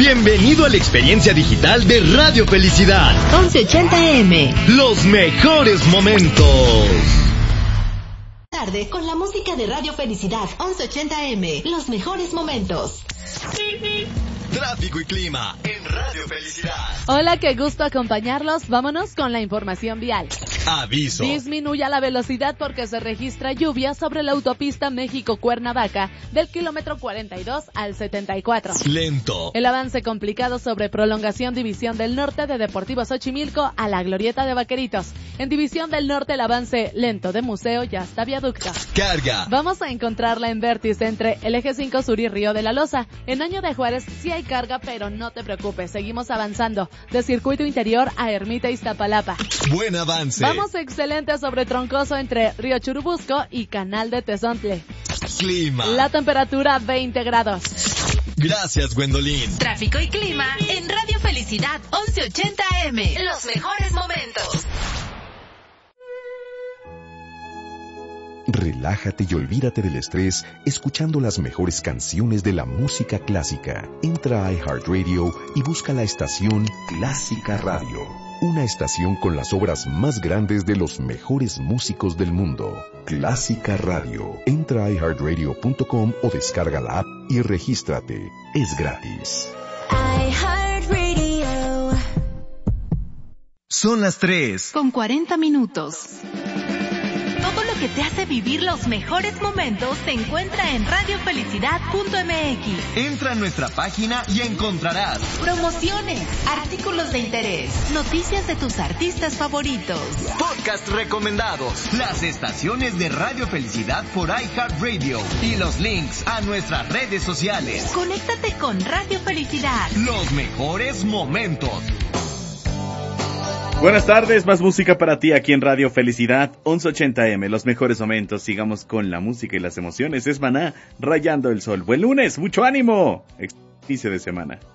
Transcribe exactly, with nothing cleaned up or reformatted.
Bienvenido a la experiencia digital de Radio Felicidad. once ochenta A M. Los mejores momentos. Tarde con la música de Radio Felicidad. once ochenta A M. Los mejores momentos. Tráfico y clima en Radio Felicidad. Hola, qué gusto acompañarlos. Vámonos con la información vial. Aviso. Disminuya la velocidad porque se registra lluvia sobre la autopista México-Cuernavaca del kilómetro cuarenta y dos al setenta y cuatro. Lento. El avance complicado sobre prolongación División del Norte de Deportivo Xochimilco a la Glorieta de Vaqueritos. En División del Norte el avance lento de Museo y hasta Viaducto. Carga. Vamos a encontrarla en vértice entre el eje cinco Sur y Río de la Loza. En Año de Juárez sí hay carga, pero no te preocupes, seguimos avanzando de Circuito Interior a Ermita Iztapalapa. Buen avance. Vamos excelente sobre Troncoso entre Río Churubusco y Canal de Tezontle. Clima. La temperatura veinte grados. Gracias, Gwendolyn. Tráfico y clima en Radio Felicidad once ochenta A M. Los mejores momentos. Relájate y olvídate del estrés escuchando las mejores canciones de la música clásica. Entra a iHeartRadio y busca la estación Clásica Radio. Una estación con las obras más grandes de los mejores músicos del mundo. Clásica Radio. Entra a i heart radio punto com o descarga la app y regístrate. Es gratis. iHeartRadio. Son las tres. Con cuarenta minutos. Todo lo que te hace vivir los mejores momentos se encuentra en radio felicidad punto m x. Entra a nuestra página y encontrarás promociones, artículos de interés, noticias de tus artistas favoritos, podcast recomendados, las estaciones de Radio Felicidad por iHeartRadio y los links a nuestras redes sociales. Conéctate con Radio Felicidad. Los mejores momentos. Buenas tardes, más música para ti aquí en Radio Felicidad, once ochenta A M, los mejores momentos. Sigamos con la música y las emociones. Es Maná, Rayando el Sol. Buen lunes, mucho ánimo. Inicio de semana.